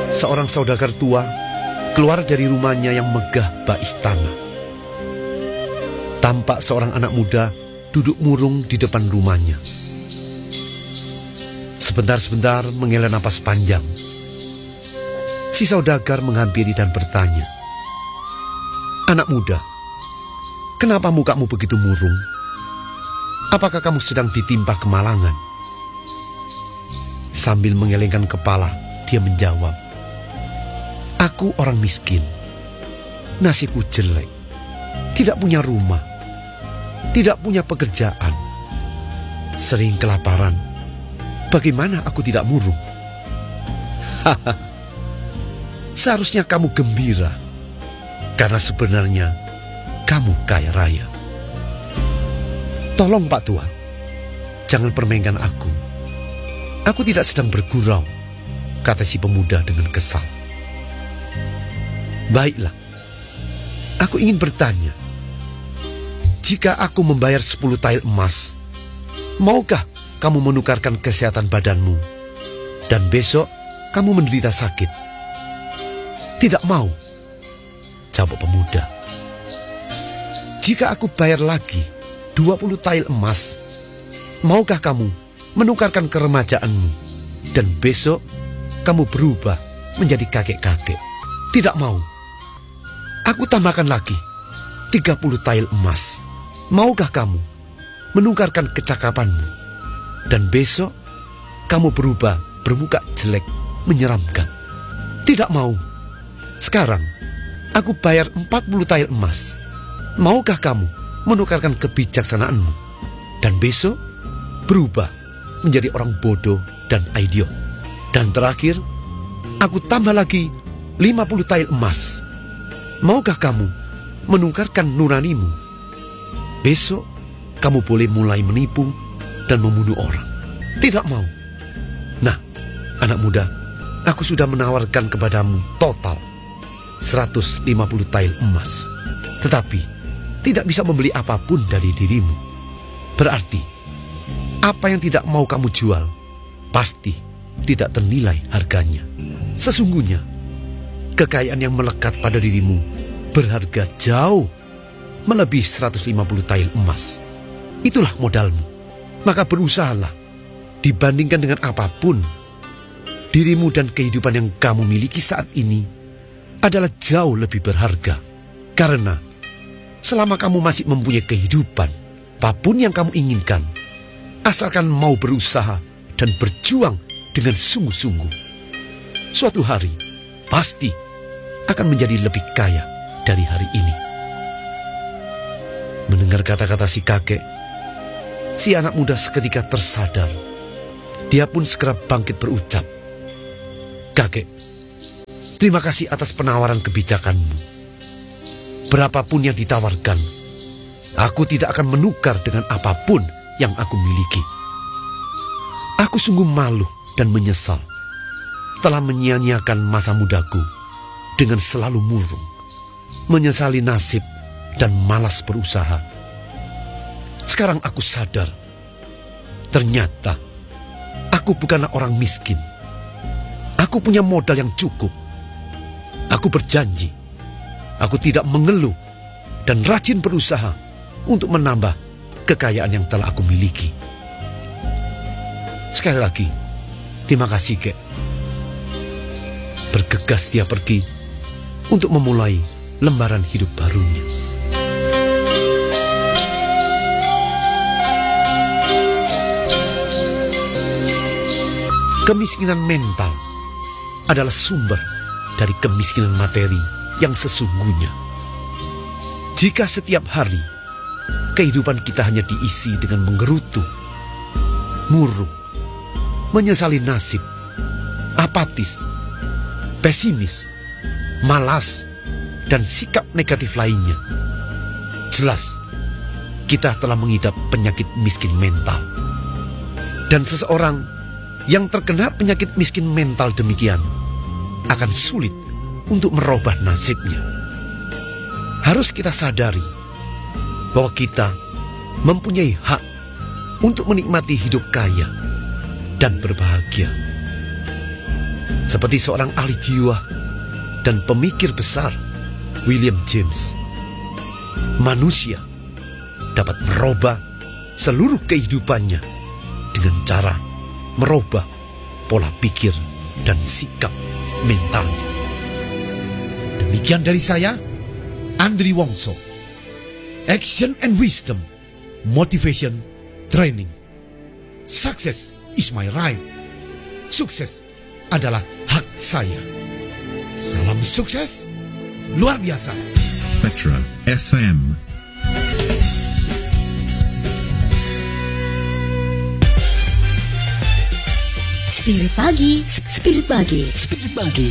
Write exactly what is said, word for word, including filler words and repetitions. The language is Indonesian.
seorang saudagar tua keluar dari rumahnya yang megah bak istana. Tampak seorang anak muda duduk murung di depan rumahnya. Sebentar-sebentar menghela napas panjang. Si saudagar menghampiri dan bertanya, "Anak muda, kenapa mukamu begitu murung? Apakah kamu sedang ditimpa kemalangan?" Sambil mengelengkan kepala, dia menjawab, "Aku orang miskin. Nasibku jelek. Tidak punya rumah. Tidak punya pekerjaan. Sering kelaparan. Bagaimana aku tidak murung?" Haha. Seharusnya kamu gembira, karena sebenarnya kamu kaya raya. "Tolong Pak Tua, jangan permainkan aku. Aku tidak sedang bergurau," kata si pemuda dengan kesal. "Baiklah, aku ingin bertanya. Jika aku membayar sepuluh tael emas, maukah kamu menukarkan kesehatan badanmu, dan besok kamu menderita sakit?" "Tidak mau," jawab pemuda. "Jika aku bayar lagi dua puluh tael emas, maukah kamu menukarkan keremajaanmu, dan besok kamu berubah menjadi kakek-kakek?" "Tidak mau." "Aku tambahkan lagi tiga puluh tael emas, maukah kamu menukarkan kecakapanmu, dan besok kamu berubah bermuka jelek menyeramkan?" "Tidak mau." "Sekarang aku bayar empat puluh tael emas, maukah kamu menukarkan kebijaksanaanmu, dan besok berubah menjadi orang bodoh dan idiot? Dan terakhir, aku tambah lagi lima puluh tael emas, maukah kamu menukarkan nuranimu? Besok kamu boleh mulai menipu dan membunuh orang." "Tidak mau." "Nah, anak muda, aku sudah menawarkan kepadamu total seratus lima puluh tael emas, tetapi tidak bisa membeli apapun dari dirimu. Berarti apa yang tidak mau kamu jual pasti tidak ternilai harganya. Sesungguhnya kekayaan yang melekat pada dirimu berharga jauh melebihi seratus lima puluh tael emas. Itulah modalmu. Maka berusahalah, dibandingkan dengan apapun, dirimu dan kehidupan yang kamu miliki saat ini adalah jauh lebih berharga. Karena selama kamu masih mempunyai kehidupan, apapun yang kamu inginkan, asalkan mau berusaha dan berjuang dengan sungguh-sungguh, suatu hari pasti akan menjadi lebih kaya dari hari ini." Mendengar kata-kata si kakek, si anak muda seketika tersadar. Dia pun segera bangkit berucap, "Kakek, terima kasih atas penawaran kebijakanmu. Berapapun yang ditawarkan, aku tidak akan menukar dengan apapun yang aku miliki. Aku sungguh malu dan menyesal telah menyia-nyiakan masa mudaku dengan selalu murung, menyesali nasib dan malas berusaha. Sekarang aku sadar, ternyata aku bukanlah orang miskin. Aku punya modal yang cukup. Aku berjanji, aku tidak mengeluh dan rajin berusaha untuk menambah kekayaan yang telah aku miliki. Sekali lagi, terima kasih, Kek." Bergegas dia pergi untuk memulai lembaran hidup barunya. Kemiskinan mental adalah sumber dari kemiskinan materi yang sesungguhnya. Jika setiap hari kehidupan kita hanya diisi dengan menggerutu, murung, menyesali nasib, apatis, pesimis, malas, dan sikap negatif lainnya, jelas kita telah mengidap penyakit miskin mental. Dan seseorang yang terkena penyakit miskin mental demikian akan sulit untuk merubah nasibnya. Harus kita sadari bahwa kita mempunyai hak untuk menikmati hidup kaya dan berbahagia. Seperti seorang ahli jiwa dan pemikir besar, William James, manusia dapat merubah seluruh kehidupannya dengan cara merubah pola pikir dan sikap mentalnya. Demikian dari saya, Andri Wongso. Action and wisdom, motivation, training. Success is my right. Sukses adalah hak saya. Salam sukses luar biasa. Metro F M. Spirit Pagi, Spirit Pagi, Spirit Pagi.